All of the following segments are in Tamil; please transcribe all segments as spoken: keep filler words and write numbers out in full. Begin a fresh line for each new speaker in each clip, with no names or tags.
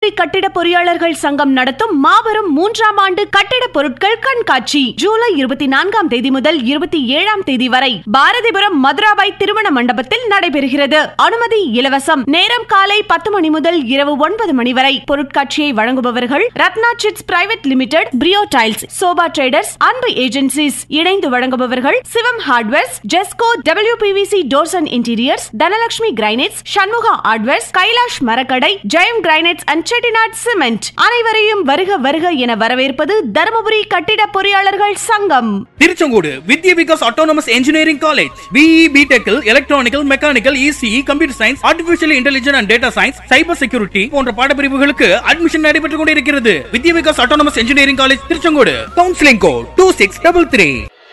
தருமபுரி கட்டிட பொறியாளர்கள் சங்கம் நடத்தும் மாபெரும் மூன்றாம் ஆண்டு கட்டிட பொருட்கள் கண்காட்சி ஜூலை இருபத்தி நான்காம் தேதி முதல் இருபத்தி ஏழாம் தேதி வரை பாரதிபுரம் மதுராபாய் திருமண மண்டபத்தில் நடைபெறுகிறது. அனுமதி இலவசம். நேரம் காலை பத்து மணி முதல் இரவு ஒன்பது மணி வரை. பொருட்காட்சியை வழங்குபவர்கள் Ratna chits private limited, பிரியோ tiles, sofa traders, அன்பு ஏஜென்சிஸ். இணைந்து வழங்குபவர்கள் சிவம் hardwares, Jesco, W P V C doors and interiors, Dhanalakshmi granites, Shanmuga hardwares, Kailash மரக்கடை, Jayam granites and Chettinad cement. அனைவரையும் வருக வருக என வரவேற்பது தருமபுரி கட்டிட பொறியாளர்கள் சங்கம்.
திருச்செங்கோடு வித்யா Vikas autonomous engineering college. BE, பிடெக்கில் electronical, mechanical, ECE, computer science, artificial intelligence and data science, cyber security போன்ற பாடப்பிரிவுகளுக்கு அட்மிஷன் நடைபெற்றுக் கொண்டிருக்கிறது. வித்யா Vikas autonomous engineering college Tiruchengode. Counselling code two six double three.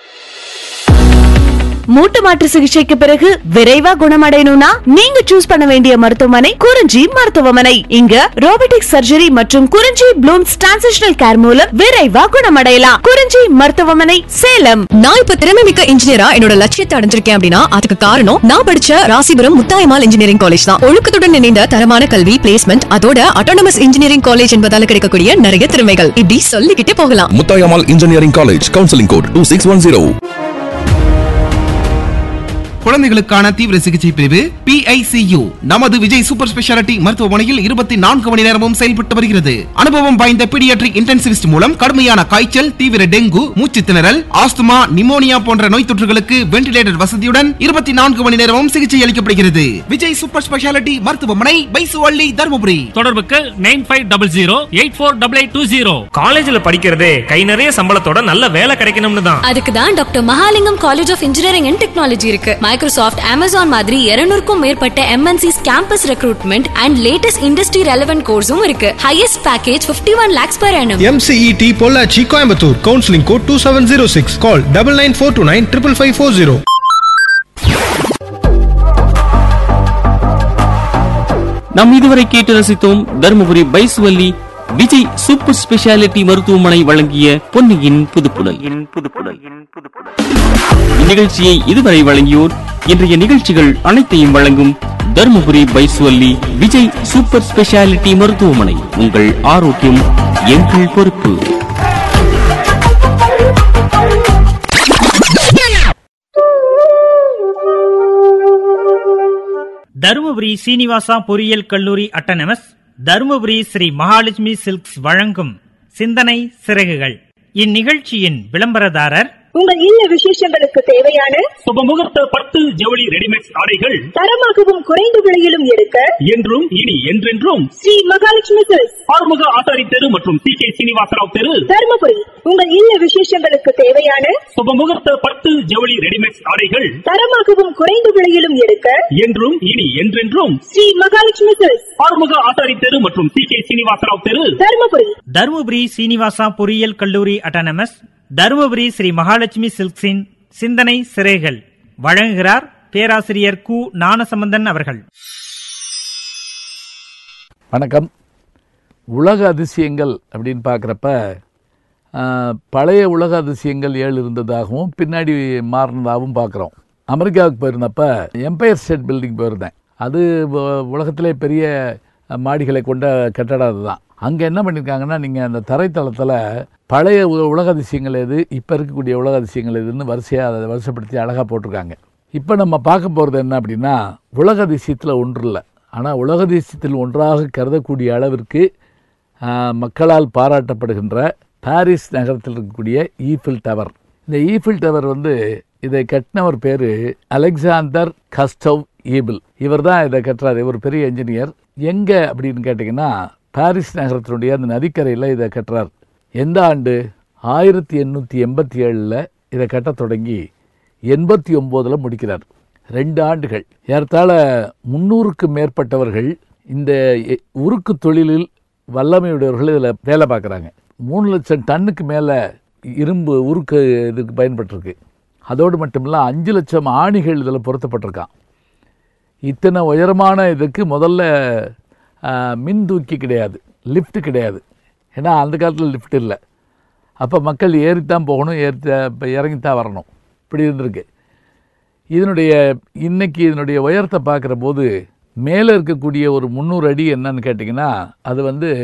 மூட்டு மாற்று சிகிச்சைக்கு பிறகு விரைவா குணமடையணும்னா நீங்க சூஸ் பண்ண வேண்டிய மருத்துவமனை குறிஞ்சி மருத்துவமனை. இங்க ரோபோட்டிக் சர்ஜரி மற்றும் குறிஞ்சி ப்ளூம்ஸ் டிரான்சிஷனல் கேர் மூலம் விரைவா குணமடையலாம். குறிஞ்சி மருத்துவமனை, சேலம்.
நான் இப்ப திறமைமிக்க இன்ஜினியரா என்னோட லட்சியத்தை அடைஞ்சிருக்கேன் அப்படின்னா அதுக்கு காரணம் நான் படிச்ச ராசிபுரம் முத்தாயம்மாள் இன்ஜினியரிங் காலேஜ் தான். ஒழுக்கத்துடன் இணைந்த தரமான கல்வி, பிளேஸ்மெண்ட், அதோட ஆட்டோனமஸ் இன்ஜினியரிங் காலேஜ் என்பதால கிடைக்கக்கூடிய நிறைய திறமைகள் இப்படி சொல்லிக்கிட்டே போகலாம்.
Muthayammal engineering college, counselling code two six one zero.
குழந்தைகளுக்கான தீவிர சிகிச்சை பிரிவு பி ஐ சி யு நமது விஜய் சூப்பர் ஸ்பெஷாலிட்டி மருத்துவமனையில் இருபத்தி நான்கு மணி நேரமும் செயல்பட்டு வருகிறது. அனுபவம் வாய்ந்த பீடியாட்ரிக் இன்டென்சிவிஸ்ட் மூலம் கடுமையான காய்ச்சல், தீவிர டெங்கு, மூச்சு திணறல், ஆஸ்துமா, நிமோனியா போன்ற நோய் தொற்றுகளுக்கு வென்டிலேட்டர் வசதியுடன் இருபத்தி நான்கு மணி நேரமும் சிகிச்சை அளிக்கப்படுகிறது. விஜய் சூப்பர் ஸ்பெஷாலிட்டி மருத்துவமனை, பைசுவள்ளி, தருமபுரி.
தொடர்புக்கு nine five double zero eight four double eight two zero.
காலேஜ்ல படிக்கிறதே கை நிறைய சம்பளத்தோட நல்ல வேலை கிடைக்கணும்னு தான்.
அதுக்கு தான் doctor Mahalingam college of engineering and technology இருக்கு. மைக்ரோசாஃப்ட், அமேசான் மாதிரி இருநூறுக்கும் மேற்பட்ட M N sis campus recruitment and latest industry relevant கோர்ஸும் இருக்கு. Highest package fifty one lakhs per annum.
M C E T Pollachi, Coimbatore. Counselling code two seven zero six. Call double nine four two nine triple five four zero.
நாம் இதுவரை கேட்டு ரசித்தோம் தருமபுரி பைசுவள்ளி விஜய் சூப்பர் ஸ்பெஷாலிட்டி மருத்துவமனை வழங்கிய பொன்னியின் புதுப்புடல். இந்நிகழ்ச்சியை இதுவரை வழங்கியோர் இன்றைய நிகழ்ச்சிகள் அனைத்தையும் வழங்கும் தருமபுரி பைசுவள்ளி விஜய் சூப்பர் ஸ்பெஷாலிட்டி மருத்துவமனை. உங்கள் ஆரோக்கியம் எங்கள் பொறுப்பு.
தருமபுரி சீனிவாசா பொறியியல் கல்லூரி அட்டானமஸ், தருமபுரி ஸ்ரீ மகாலட்சுமி சில்க்ஸ் வழங்கும் சிந்தனை சிறகுகள். இந்நிகழ்ச்சியின் விளம்பரதாரர்
உங்கள் இல்ல விசேஷங்களுக்கு தேவையான
சுபமுகூர்த்த பட்டு ஜவுளி ரெடிமேட் ஆடைகள்
தரமாகவும் குறைந்த விலையிலும் எடுக்க
என்றும் இனி என்றென்றும்
ஸ்ரீ மகாலட்சுமி சில்க்ஸ்,
ஆறுமுக ஆசாரி தெரு மற்றும் சி கே சீனிவாசராவ் தெரு,
தருமபுரி. உங்கள் இல்ல விசேஷங்களுக்கு தேவையான
சுபமுகூர்த்த பட்டு ஜவுளி ரெடிமேட் ஆடைகள்
தரமாகவும் குறைந்த விலையிலும் எடுக்க
என்றும் இனி என்றென்றும்
ஸ்ரீ மகாலட்சுமி சில்க்ஸ்,
ஆறுமுக ஆசாரி தெரு மற்றும் சி கே சீனிவாசராவ் தெரு,
தருமபுரி.
தருமபுரி சீனிவாசா பொறியியல் கல்லூரி அட்டானமஸ், தருமபுரி ஸ்ரீ மகாலட்சுமி சில்க்ஸின் சிந்தனை சிறைகள் வழங்குகிறார் பேராசிரியர் கு ஞானசம்பந்தன் அவர்கள்.
வணக்கம். உலக அதிசயங்கள் அப்படின்னு பார்க்குறப்ப பழைய உலக அதிசயங்கள் ஏழு இருந்ததாகவும் பின்னாடி மாறினதாகவும் பார்க்குறோம். அமெரிக்காவுக்கு போயிருந்தப்ப எம்பயர் ஸ்டேட் பில்டிங் போயிருந்தேன். அது உலகத்திலே பெரிய மாடிகளை கொண்ட கட்டடம் அதுதான். அங்கே என்ன பண்ணியிருக்காங்கன்னா, நீங்கள் அந்த தரைத்தளத்தில் பழைய உலக அதிசயங்கள் எது, இப்போ இருக்கக்கூடிய உலக அதிசயங்கள் எதுன்னு வரிசையாக அதை வரிசைப்படுத்தி அழகாக போட்டிருக்காங்க. இப்போ நம்ம பார்க்க போகிறது என்ன அப்படின்னா, உலக அதிசயத்தில் ஒன்று இல்லை, ஆனால் உலக அதிசயத்தில் ஒன்றாக கருதக்கூடிய அளவிற்கு மக்களால் பாராட்டப்படுகின்ற பாரிஸ் நகரத்தில் இருக்கக்கூடிய ஈஃபில் டவர். இந்த ஈஃபில் டவர் வந்து இதை கட்டினவர் பேர் அலெக்சாண்டர் கஸ்டவ் ஈபிள். இவர் தான் இதை கட்டுறாரு. இவர் பெரிய என்ஜினியர். எங்கே அப்படின்னு கேட்டிங்கன்னா, பாரிஸ் நகரத்தினுடைய அந்த நதிக்கரையில் இதை கட்டுறார். எந்த ஆண்டு? ஆயிரத்தி எண்ணூற்றி எண்பத்தி ஏழில் இதை கட்ட தொடங்கி எண்பத்தி ஒம்போதில் முடிக்கிறார். ரெண்டு ஆண்டுகள். ஏறத்தாழ முன்னூறுக்கும் மேற்பட்டவர்கள் இந்த உருக்கு தொழிலில் வல்லமையுடையவர்கள் இதில் வேலை பார்க்குறாங்க. மூணு லட்சம் டன்னுக்கு மேலே இரும்பு உருக்கு இதுக்கு பயன்பட்டுருக்கு. அதோடு மட்டுமில்ல அஞ்சு லட்சம் ஆணிகள் இதில் பொருத்தப்பட்டிருக்கான். இத்தனை உயரமான இதுக்கு முதல்ல மின் தூக்கி கிடையாது, லிஃப்ட் கிடையாது. ஏன்னா அந்த காலத்தில் லிஃப்ட் இல்லை. அப்போ மக்கள் ஏறித்தான் போகணும், ஏறி இப்போ இறங்கித்தான் வரணும். இப்படி இருந்திருக்கு. இதனுடைய இன்னைக்கு இதனுடைய உயரத்தை பார்க்குற போது மேலே இருக்கக்கூடிய ஒரு முந்நூறு அடி என்னன்னு கேட்டிங்கன்னா, அது வந்து